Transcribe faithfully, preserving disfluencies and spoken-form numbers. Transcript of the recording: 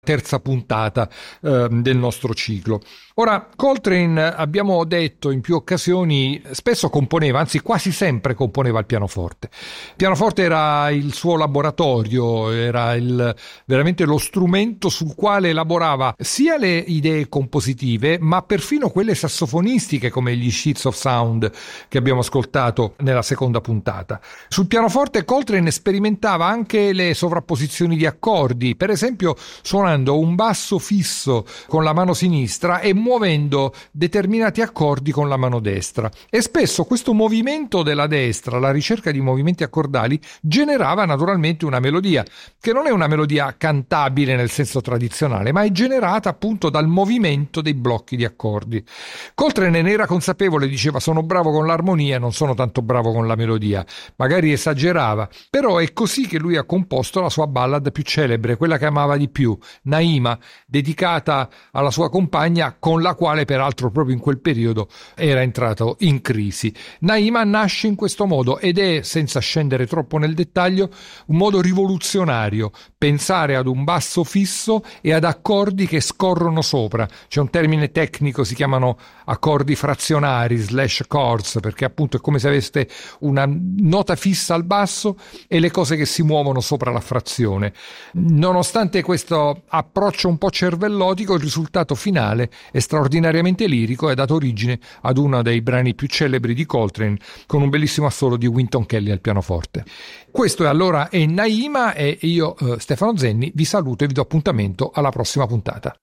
terza puntata eh, del nostro ciclo. Ora, Coltrane, abbiamo detto in più occasioni, spesso componeva, anzi quasi sempre componeva il pianoforte. Il pianoforte era il suo laboratorio, era il, veramente lo strumento sul quale elaborava sia le idee compositive, ma perfino quelle sassofonistiche come gli Sheets of Sound che abbiamo ascoltato nella seconda puntata. Sul pianoforte Coltrane sperimentava anche le sovrapposizioni di accordi, per esempio suonando un basso fisso con la mano sinistra e muovendo determinati accordi con la mano destra, e spesso questo movimento della destra, la ricerca di movimenti accordali, generava naturalmente una melodia che non è una melodia cantabile nel senso tradizionale, ma è generata appunto dal movimento dei blocchi di accordi. Coltrane ne era consapevole, diceva: sono bravo con l'armonia, non sono tanto bravo con la melodia. Magari esagerava, però è così che lui ha composto la sua ballad più celebre, quella che amava di più, Naima, dedicata alla sua compagna, con la quale peraltro proprio in quel periodo era entrato in crisi. Naima nasce in questo modo ed è, senza scendere troppo nel dettaglio, un modo rivoluzionario: pensare ad un basso fisso e ad accordi che scorrono sopra. C'è un termine tecnico, si chiamano accordi frazionari, slash chords, perché appunto è come se aveste una nota fissa al basso e le cose che si muovono sopra la frazione. Nonostante questo approccio un po' cervellotico, il risultato finale è straordinariamente lirico e ha dato origine ad uno dei brani più celebri di Coltrane, con un bellissimo assolo di Wynton Kelly al pianoforte. Questo è allora è Naima, e io, eh, Stefano Zenni, vi saluto e vi do appuntamento alla prossima puntata.